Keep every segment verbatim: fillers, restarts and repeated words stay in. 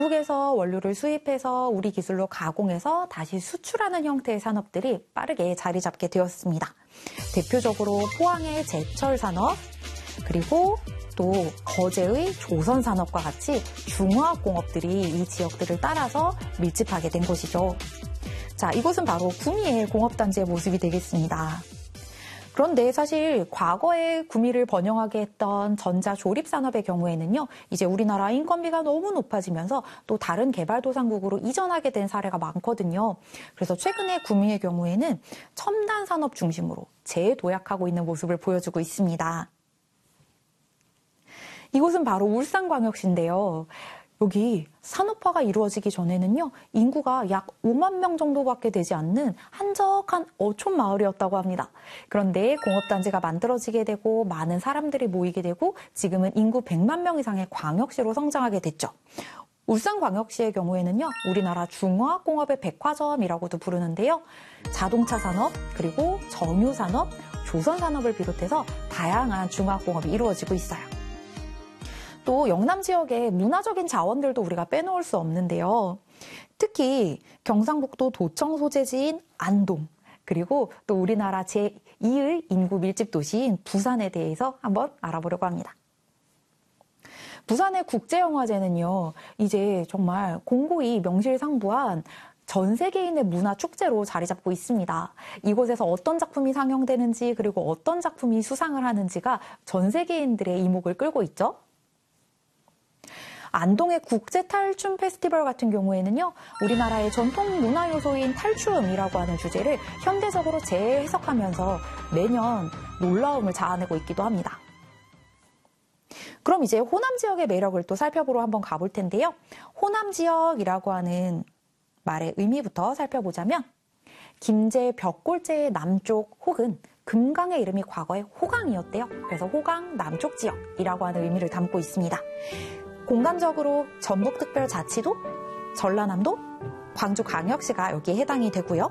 미국에서 원료를 수입해서 우리 기술로 가공해서 다시 수출하는 형태의 산업들이 빠르게 자리 잡게 되었습니다. 대표적으로 포항의 제철 산업, 그리고 또 거제의 조선 산업과 같이 중화학 공업들이 이 지역들을 따라서 밀집하게 된 곳이죠. 자, 이곳은 바로 구미의 공업단지의 모습이 되겠습니다. 그런데 사실 과거에 구미를 번영하게 했던 전자조립산업의 경우에는요, 이제 우리나라 인건비가 너무 높아지면서 또 다른 개발도상국으로 이전하게 된 사례가 많거든요. 그래서 최근에 구미의 경우에는 첨단 산업 중심으로 재도약하고 있는 모습을 보여주고 있습니다. 이곳은 바로 울산광역시인데요. 여기 산업화가 이루어지기 전에는요, 인구가 약 오만 명 정도밖에 되지 않는 한적한 어촌 마을이었다고 합니다. 그런데 공업단지가 만들어지게 되고 많은 사람들이 모이게 되고 지금은 인구 백만 명 이상의 광역시로 성장하게 됐죠. 울산광역시의 경우에는요, 우리나라 중화공업의 백화점이라고도 부르는데요. 자동차 산업, 그리고 정유산업, 조선산업을 비롯해서 다양한 중화공업이 이루어지고 있어요. 또 영남 지역의 문화적인 자원들도 우리가 빼놓을 수 없는데요. 특히 경상북도 도청 소재지인 안동, 그리고 또 우리나라 제이의 인구 밀집 도시인 부산에 대해서 한번 알아보려고 합니다. 부산의 국제영화제는요, 이제 정말 공고히 명실상부한 전 세계인의 문화 축제로 자리 잡고 있습니다. 이곳에서 어떤 작품이 상영되는지, 그리고 어떤 작품이 수상을 하는지가 전 세계인들의 이목을 끌고 있죠. 안동의 국제 탈춤 페스티벌 같은 경우에는요, 우리나라의 전통 문화 요소인 탈춤이라고 하는 주제를 현대적으로 재해석하면서 매년 놀라움을 자아내고 있기도 합니다. 그럼 이제 호남 지역의 매력을 또 살펴보러 한번 가볼 텐데요. 호남 지역이라고 하는 말의 의미부터 살펴보자면, 김제 벽골제의 남쪽 혹은 금강의 이름이 과거에 호강이었대요. 그래서 호강 남쪽 지역이라고 하는 의미를 담고 있습니다. 공간적으로 전북특별자치도, 전라남도, 광주광역시가 여기에 해당이 되고요.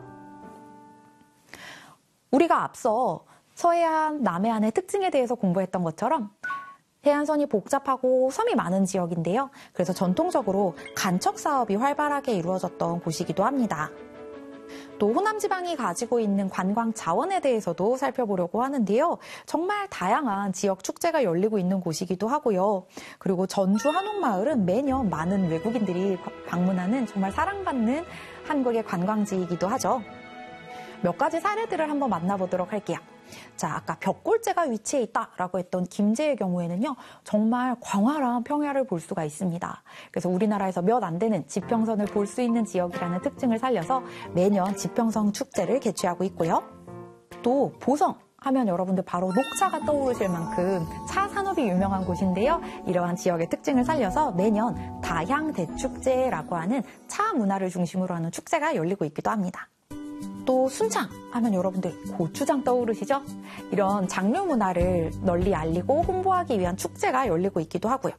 우리가 앞서 서해안, 남해안의 특징에 대해서 공부했던 것처럼 해안선이 복잡하고 섬이 많은 지역인데요. 그래서 전통적으로 간척 사업이 활발하게 이루어졌던 곳이기도 합니다. 또 호남 지방이 가지고 있는 관광 자원에 대해서도 살펴보려고 하는데요. 정말 다양한 지역 축제가 열리고 있는 곳이기도 하고요. 그리고 전주 한옥마을은 매년 많은 외국인들이 방문하는 정말 사랑받는 한국의 관광지이기도 하죠. 몇 가지 사례들을 한번 만나보도록 할게요. 자, 아까 벽골제가 위치해 있다라고 했던 김제의 경우에는요, 정말 광활한 평야를 볼 수가 있습니다. 그래서 우리나라에서 몇 안 되는 지평선을 볼 수 있는 지역이라는 특징을 살려서 매년 지평선 축제를 개최하고 있고요. 또 보성 하면 여러분들 바로 녹차가 떠오르실 만큼 차 산업이 유명한 곳인데요. 이러한 지역의 특징을 살려서 매년 다향대축제라고 하는 차 문화를 중심으로 하는 축제가 열리고 있기도 합니다. 또 순창 하면 여러분들 고추장 떠오르시죠? 이런 장류 문화를 널리 알리고 홍보하기 위한 축제가 열리고 있기도 하고요.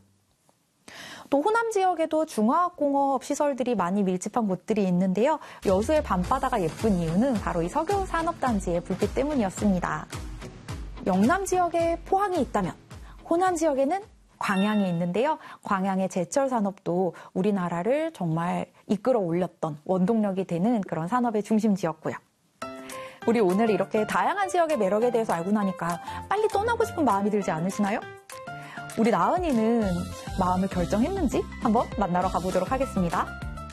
또 호남 지역에도 중화공업 시설들이 많이 밀집한 곳들이 있는데요. 여수의 밤바다가 예쁜 이유는 바로 이 석유 산업단지의 불빛 때문이었습니다. 영남 지역에 포항이 있다면 호남 지역에는 광양이 있는데요. 광양의 제철 산업도 우리나라를 정말 이끌어 올렸던 원동력이 되는 그런 산업의 중심지였고요. 우리 오늘 이렇게 다양한 지역의 매력에 대해서 알고 나니까 빨리 떠나고 싶은 마음이 들지 않으시나요? 우리 나은이는 마음을 결정했는지 한번 만나러 가보도록 하겠습니다.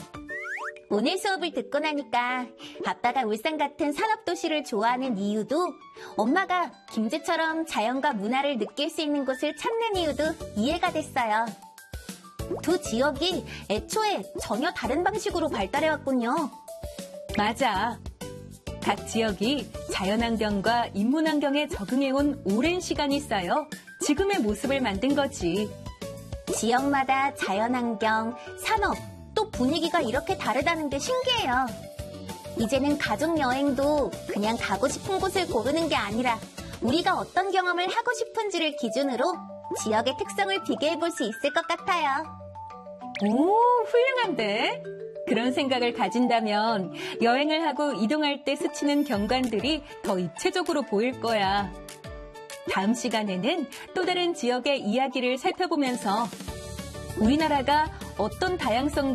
오늘 수업을 듣고 나니까 아빠가 울산 같은 산업도시를 좋아하는 이유도, 엄마가 김제처럼 자연과 문화를 느낄 수 있는 곳을 찾는 이유도 이해가 됐어요. 두 지역이 애초에 전혀 다른 방식으로 발달해왔군요. 맞아. 각 지역이 자연환경과 인문환경에 적응해온 오랜 시간이 쌓여 지금의 모습을 만든 거지. 지역마다 자연환경, 산업, 또 분위기가 이렇게 다르다는 게 신기해요. 이제는 가족여행도 그냥 가고 싶은 곳을 고르는 게 아니라 우리가 어떤 경험을 하고 싶은지를 기준으로 지역의 특성을 비교해 볼 수 있을 것 같아요. 오, 훌륭한데? 그런 생각을 가진다면 여행을 하고 이동할 때 스치는 경관들이 더 입체적으로 보일 거야. 다음 시간에는 또 다른 지역의 이야기를 살펴보면서 우리나라가 어떤 다양성